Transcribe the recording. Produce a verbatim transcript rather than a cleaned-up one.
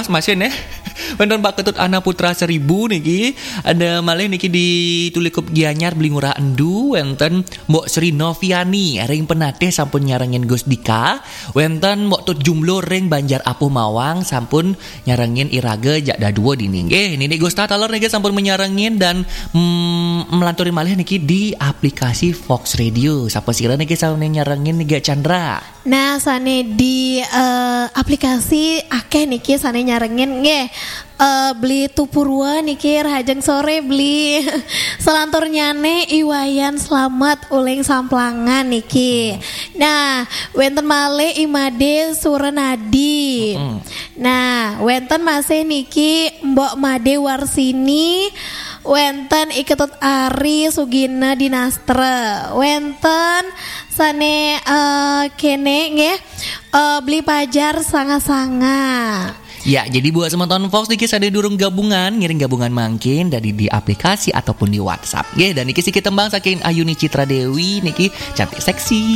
pas masin ya. Wonten Pak Ketut Ana Putra Seribu niki, ada malih niki di Tulikup Gianyar beli ngurah endu, wonten Mbok Sri Noviani ring penatih sampun nyarengin Gus Dika, wonten Mbok Tut Jumlo ring Banjar Apuh Mawang sampun nyarengin Irage jak daduo dini. Nggih, nini Gusta Talor niki sampun menyarengin dan mm, melanturi malih niki di aplikasi Fox Radio. Sapa sira niki saune nyarengin Niga Chandra. Nah, sane di uh, aplikasi akeh niki sane nyarengin nggih. Uh, beli tupurwa niki rahajeng sore beli selantur nyane Iwayan Slamet uling Samplangan niki. Nah, wenten malih Imade Surenadi. Mm. Nah, wenten masih niki Mbok Made Warsini, wenten Iketut Ari Sugina Dinastre, wenten sane uh, kene nggih uh, beli pajar sanga-sanga. Ya, jadi buat teman-teman Fox niki ada durung gabungan, ngiring gabungan mangkin dari di aplikasi ataupun di WhatsApp. Nggih, dan niki sih kita tembang saking Ayuni Citra Dewi niki cantik seksi.